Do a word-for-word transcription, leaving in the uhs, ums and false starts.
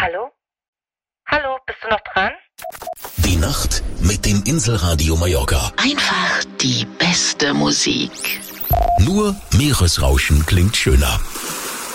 Hallo? Hallo, bist du noch dran? Die Nacht mit dem Inselradio Mallorca. Einfach die beste Musik. Nur Meeresrauschen klingt schöner.